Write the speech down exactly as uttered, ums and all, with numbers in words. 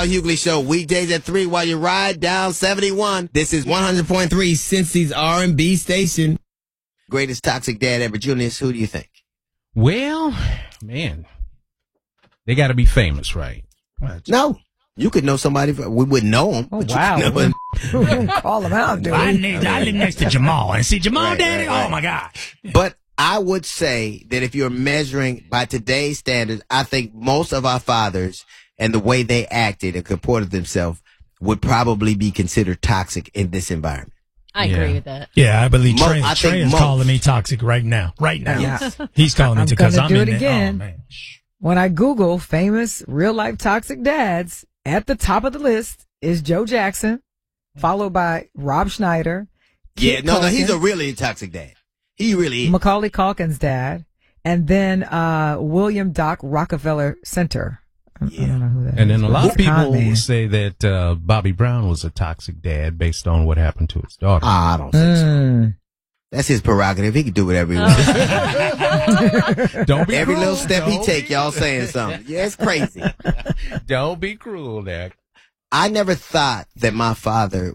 Hughley Show, weekdays at three while you ride down seventy-one. This is one hundred point three Cincy's R and B station. Greatest toxic dad ever. Junius, who do you think? Well, man, they got to be famous, right? No. You could know somebody. We wouldn't know him. Oh, but wow. You could know him. We're going to call him out, dude. I, need, I live next to Jamal. And see, Jamal, Right, daddy, right, right. oh, my God. But I would say that if you're measuring by today's standards, I think most of our fathers and the way they acted and comported themselves would probably be considered toxic in this environment. I Yeah. agree with that. Yeah, I believe Mo- Trey, I Trey think is most. calling me toxic right now. Right now. Yeah. He's calling me I'm because gonna I'm do in it there. again. Oh, man. When I Google famous real-life toxic dads, at the top of the list is Joe Jackson, followed by Rob Schneider. Yeah, Kit no, no, he's a Culkin, really toxic dad. He really is. Macaulay Culkin's dad, and then uh, William Doc Rockefeller Center. I- I Yeah. don't know who that And is, then a but lot he's of people con man. say that uh, Bobby Brown was a toxic dad based on what happened to his daughter. Ah, I don't think so. Mm. That's his prerogative. He can do whatever he wants. Don't be Every cruel. little step he Don't take, be- y'all saying something. Yeah, it's crazy. Don't be cruel, Dak. I never thought that my father